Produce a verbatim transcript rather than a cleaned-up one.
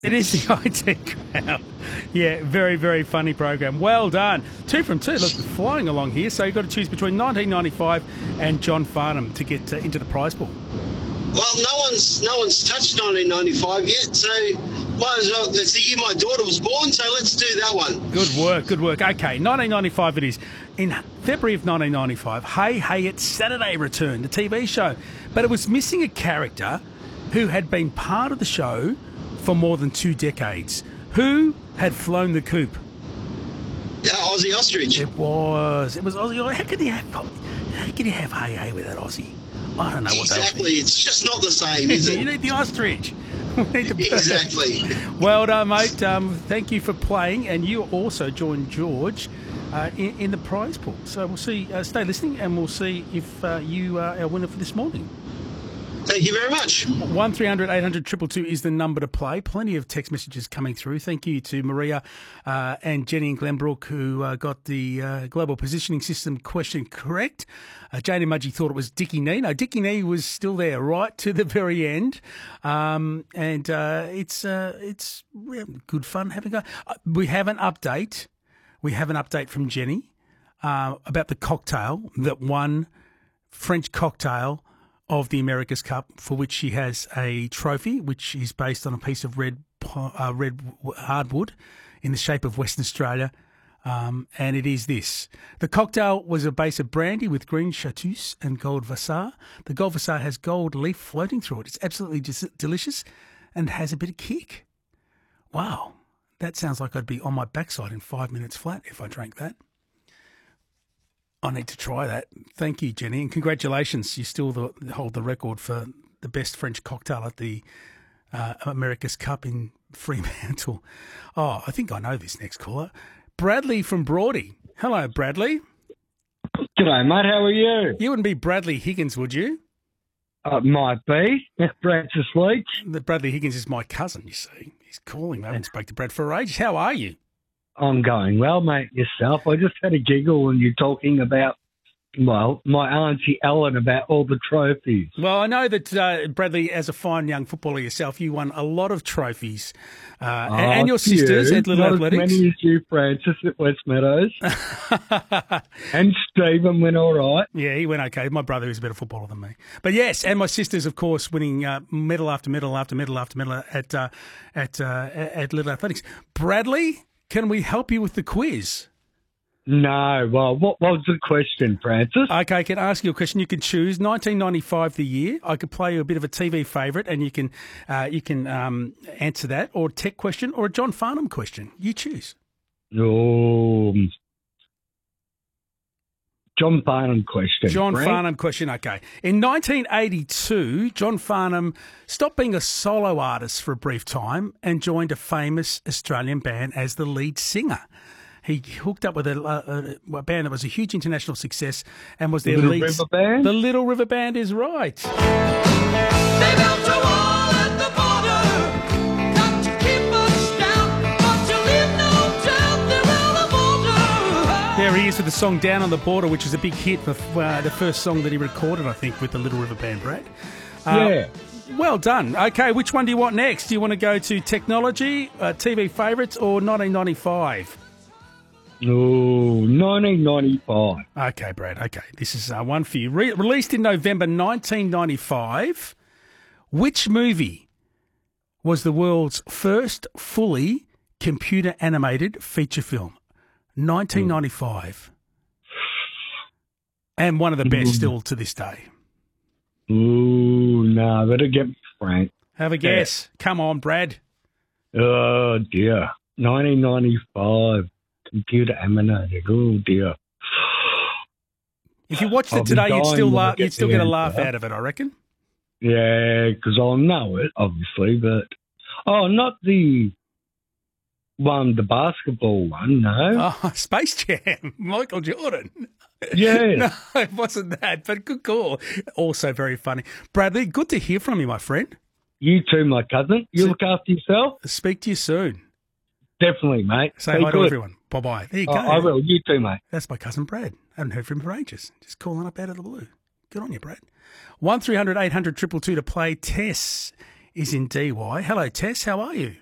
It is the I T crowd. Yeah, very, very funny program. Well done. Two from two. Look, flying along here. So you've got to choose between nineteen ninety-five and John Farnham to get uh, into the prize pool. Well, no one's no one's touched nineteen ninety-five yet, so might as well. It's the year my daughter was born, so let's do that one. Good work, good work. Okay, nineteen ninety-five it is. In February of nineteen ninety-five, Hey Hey It's Saturday returned, the T V show. But it was missing a character who had been part of the show for more than two decades. Who had flown the coop? Yeah, Aussie Ostrich. It was. It was Aussie. How could you have, how could you have Hey Hey with that Aussie? I don't know what Exactly. It's just not the same, is it? You need the ostrich. We need the bird. Exactly. Well done, mate. Um, thank you for playing. And you also joined George uh, in, in the prize pool. So we'll see. Uh, stay listening and we'll see if uh, you are our winner for this morning. Thank you very much. one three hundred eight hundred two two two is the number to play. Plenty of text messages coming through. Thank you to Maria uh, and Jenny and Glenbrook who uh, got the uh, Global Positioning System question correct. Uh, Jane and Mudgee thought it was Dickie Nee. No, Dickie Nee was still there right to the very end. Um, and uh, it's uh, it's good fun having a... Uh, we have an update. We have an update from Jenny uh, about the cocktail that won French cocktail of the America's Cup, for which she has a trophy, which is based on a piece of red uh, red hardwood in the shape of Western Australia, um, and it is this. The cocktail was a base of brandy with green chartreuse and gold Vassar. The gold Vassar has gold leaf floating through it. It's absolutely just delicious and has a bit of kick. Wow, that sounds like I'd be on my backside in five minutes flat if I drank that. I need to try that. Thank you, Jenny, and congratulations. You still the, hold the record for the best French cocktail at the uh, America's Cup in Fremantle. Oh, I think I know this next caller. Bradley from Broady. Hello, Bradley. G'day, mate. How are you? You wouldn't be Bradley Higgins, would you? Uh, might be. Francis Leach. The Bradley Higgins is my cousin, you see. He's calling. I haven't spoken to Brad for ages. How are you? I'm going well, mate. Yourself? I just had a giggle when you're talking about, well, my auntie Ellen about all the trophies. Well, I know that, uh, Bradley, as a fine young footballer yourself, you won a lot of trophies. Uh, oh, and your sisters you. at Little Not Athletics. As many as you, Francis, at West Meadows. And Stephen went all right. Yeah, he went okay. My brother is a better footballer than me. But yes, and my sisters, of course, winning uh, medal after medal after medal after medal at, uh, at, uh, at Little Athletics. Bradley, can we help you with the quiz? No. Well, what was the question, Francis? Okay, I can ask you a question. You can choose nineteen ninety-five, the year. I could play you a bit of a T V favourite, and you can uh, you can um, answer that, or a tech question, or a John Farnham question. You choose. Oh, John Farnham question. John Frank? Farnham question. Okay. In nineteen eighty-two, John Farnham stopped being a solo artist for a brief time and joined a famous Australian band as the lead singer. He hooked up with a, a, a band that was a huge international success and was their Little lead. River Band? The Little River Band is right. They built a wall at the border, got to keep us down, but you leave no doubt they're on the border. There he is with the song Down on the Border, which is a big hit, for uh, the first song that he recorded, I think, with the Little River Band, Brad. Uh, Yeah. Well done. Okay, which one do you want next? Do you want to go to technology, uh, T V favourites, or nineteen ninety-five? Oh, nineteen ninety-five. Okay, Brad. Okay, this is uh, one for you. Re- released in November nineteen ninety-five, which movie was the world's first fully computer animated feature film? nineteen ninety-five. And one of the best still to this day. Ooh, no, better get Frank. Have a guess. Come on, Brad. Oh, dear. nineteen ninety-five. Computer animated. Oh, dear. If you watched I'll it be today, you'd dying still when I laugh. get You'd still the get a answer. laugh out of it, I reckon. Yeah, because I'll know it, obviously, but... Oh, not the one, the basketball one, no. Oh, Space Jam, Michael Jordan. Yeah. No, it wasn't that, but good call. Also very funny. Bradley, good to hear from you, my friend. You too, my cousin. You So- look after yourself? Speak to you soon. Definitely, mate. Say Be hi to good. everyone. Bye-bye. There you Oh, go. I will. You too, mate. That's my cousin Brad. I haven't heard from him for ages. Just calling up out of the blue. Good on you, Brad. one three hundred eight hundred two two two to play. Tess is in D Y. Hello, Tess. How are you?